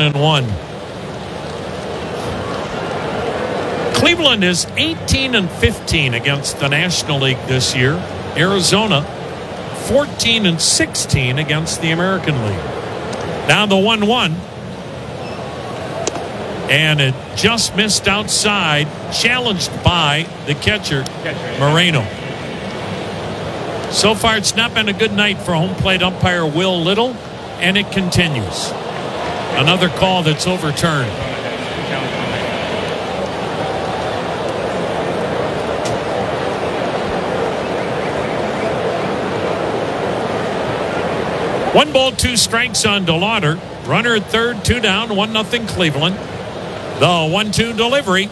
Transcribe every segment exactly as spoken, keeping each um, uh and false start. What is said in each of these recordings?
one and one. Cleveland is eighteen and fifteen against the National League this year. Arizona fourteen and sixteen against the American League. Now the one one. And it just missed outside, challenged by the catcher, Moreno. So far, it's not been a good night for home plate umpire Will Little, and it continues. Another call that's overturned. One ball, two strikes on DeLauder. Runner at third, two down, one nothing Cleveland. The one two delivery.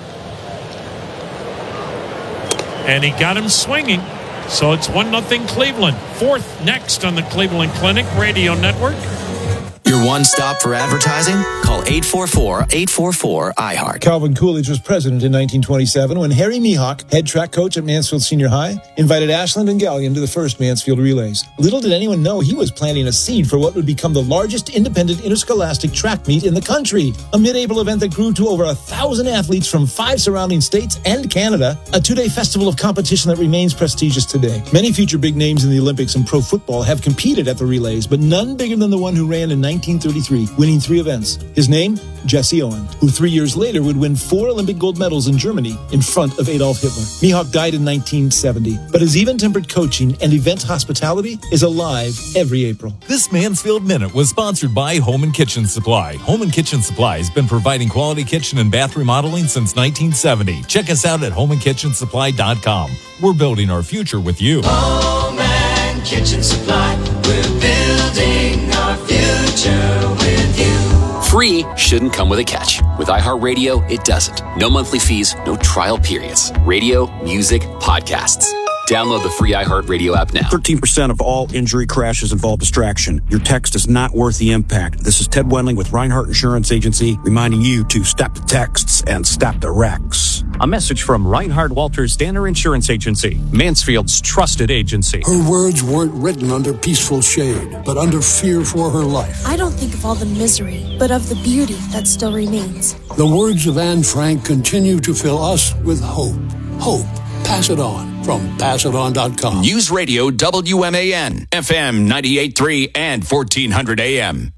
And he got him swinging. So it's one nothing Cleveland. Fourth next on the Cleveland Clinic Radio Network. Your one stop for advertising? Call eight four four, eight four four, I heart. Calvin Coolidge was president in nineteen twenty-seven when Harry Mihawk, head track coach at Mansfield Senior High, invited Ashland and Gallion to the first Mansfield Relays. Little did anyone know he was planting a seed for what would become the largest independent interscholastic track meet in the country. A mid-April event that grew to over a thousand athletes from five surrounding states and Canada. A two-day festival of competition that remains prestigious today. Many future big names in the Olympics and pro football have competed at the Relays, but none bigger than the one who ran in nineteen thirty-three, winning three events. His name, Jesse Owen, who three years later would win four Olympic gold medals in Germany in front of Adolf Hitler. Mihawk died in nineteen seventy, but his even-tempered coaching and event hospitality is alive every April. This Mansfield Minute was sponsored by Home and Kitchen Supply. Home and Kitchen Supply has been providing quality kitchen and bath remodeling since nineteen seventy. Check us out at home and kitchen supply dot com. We're building our future with you. Home and Kitchen Supply. We're building our future with you. Free shouldn't come with a catch. With iHeartRadio, it doesn't. No monthly fees, no trial periods. Radio, music, podcasts. Download the free iHeartRadio app now. thirteen percent of all injury crashes involve distraction. Your text is not worth the impact. This is Ted Wendling with Reinhardt Insurance Agency, reminding you to stop the texts and stop the wrecks. A message from Reinhardt Walters Danner Insurance Agency, Mansfield's trusted agency. Her words weren't written under peaceful shade, but under fear for her life. I don't think of all the misery, but of the beauty that still remains. The words of Anne Frank continue to fill us with hope. Hope. Pass it on from pass it on dot com. News Radio W M A N, F M ninety-eight point three and fourteen hundred A M.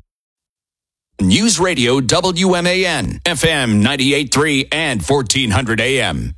News Radio W M A N, F M ninety-eight point three and fourteen hundred A M.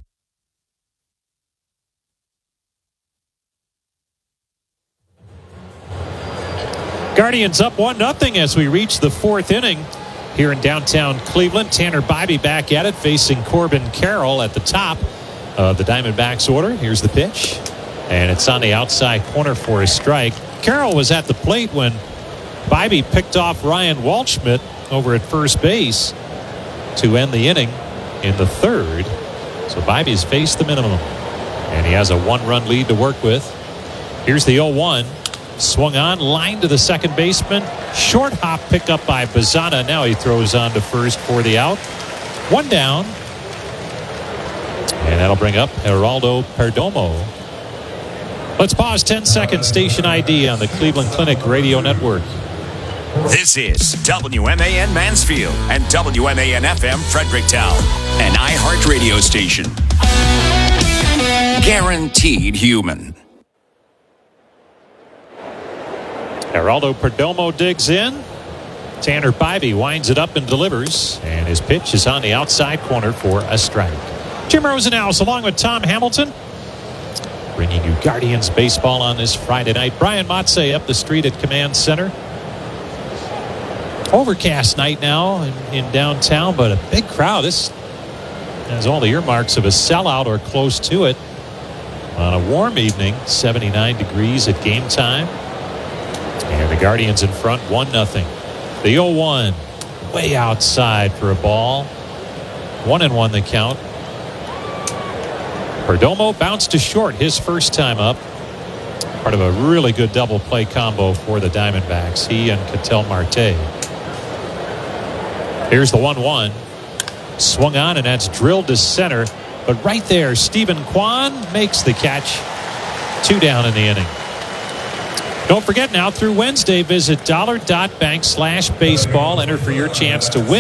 Guardians up one nothing as we reach the fourth inning here in downtown Cleveland. Tanner Bybee back at it, facing Corbin Carroll at the top of the Diamondbacks order. Here's the pitch, and it's on the outside corner for a strike. Carroll was at the plate when Bybee picked off Ryan Waldschmidt over at first base to end the inning in the third. So Bybee's faced the minimum, and he has a one-run lead to work with. Here's the oh one. Swung on, line to the second baseman. Short hop pickup by Bazana. Now he throws on to first for the out. One down. And that'll bring up Geraldo Perdomo. Let's pause ten seconds. Station I D on the Cleveland Clinic Radio Network. This is W M A N Mansfield and W M A N F M Fredericktown, an iHeart radio station. Guaranteed human. Geraldo Perdomo digs in. Tanner Bybee winds it up and delivers. And his pitch is on the outside corner for a strike. Jim Rosenhaus along with Tom Hamilton, bringing you Guardians baseball on this Friday night. Brian Motze up the street at Command Center. Overcast night now in, in downtown, but a big crowd. This has all the earmarks of a sellout or close to it on a warm evening. seventy-nine degrees at game time. And the Guardians in front, one nothing. The oh one way outside for a ball. One and one the count. Perdomo bounced to short his first time up. Part of a really good double play combo for the Diamondbacks. He and Ketel Marte. Here's the one one. Swung on, and that's drilled to center. But right there, Stephen Kwan makes the catch. Two down in the inning. Don't forget now, through Wednesday, visit dollar dot bank slash baseball. Enter for your chance to win